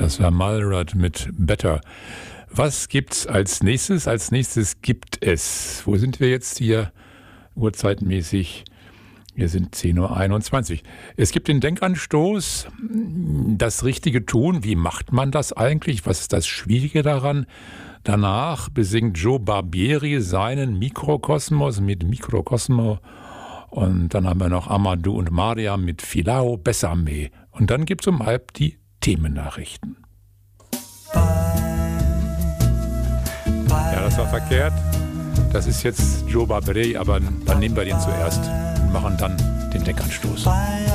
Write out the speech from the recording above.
Das war Malrad mit Better. Was gibt's als nächstes? Als nächstes gibt es, wo sind wir jetzt hier uhrzeitmäßig? Wir sind 10.21 Uhr. Es gibt den Denkanstoß, das richtige Tun. Wie macht man das eigentlich? Was ist das Schwierige daran? Danach besingt Joe Barbieri seinen Mikrokosmos mit Mikrokosmo. Und dann haben wir noch Amadou und Maria mit Philao Bessame. Und dann gibt es um halb die Themennachrichten. Ja, das war verkehrt. Das ist jetzt Joe Barbieri, aber dann nehmen wir den zuerst und machen dann den Denkanstoß.